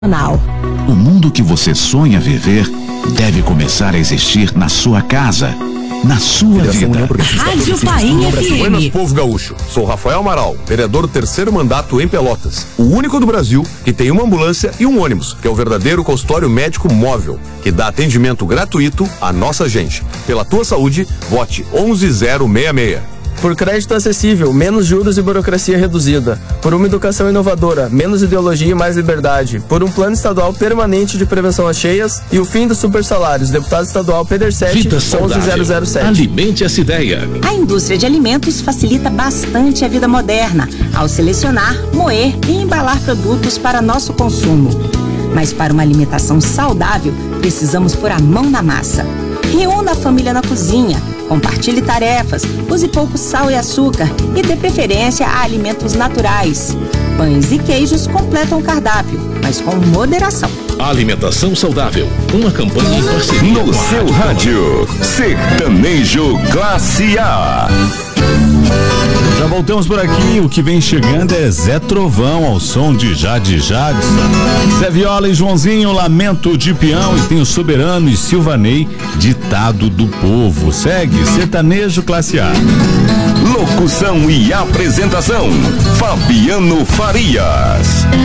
O mundo que você sonha viver deve começar a existir na sua casa, na sua vida. Rádio Painha Buenas, FM. povo gaúcho. Sou Rafael Amaral, vereador do 3º mandato em Pelotas. O único do Brasil que tem uma ambulância e um ônibus, que é o verdadeiro consultório médico móvel, que dá atendimento gratuito à nossa gente. Pela tua saúde, vote 11066. Por crédito acessível, menos juros e burocracia reduzida. Por uma educação inovadora, menos ideologia e mais liberdade. Por um plano estadual permanente de prevenção às cheias e o fim dos supersalários. Deputado estadual Pedersete, Vida saudável. 11007. Alimente essa ideia. A indústria de alimentos facilita bastante a vida moderna ao selecionar, moer e embalar produtos para nosso consumo. Mas para uma alimentação saudável, precisamos pôr a mão na massa. Reúna a família na cozinha, compartilhe tarefas, use pouco sal e açúcar e dê preferência a alimentos naturais. Pães e queijos completam o cardápio, mas com moderação. Alimentação saudável. Uma campanha em parceria No com a seu rádio, Sertanejo Classe A. Já voltamos por aqui, o que vem chegando é Zé Trovão, ao som de Jade Jadson. Zé Viola e Joãozinho, Lamento de Peão, e tem o Soberano e Silvanei, Ditado do Povo. Segue Sertanejo Classe A. Locução e apresentação, Fabiano Farias.